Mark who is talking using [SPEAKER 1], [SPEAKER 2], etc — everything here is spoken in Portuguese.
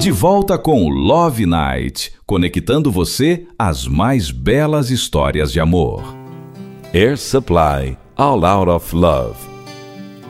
[SPEAKER 1] De volta com Love Night, conectando você às mais belas histórias de amor. Air Supply, All Out of Love.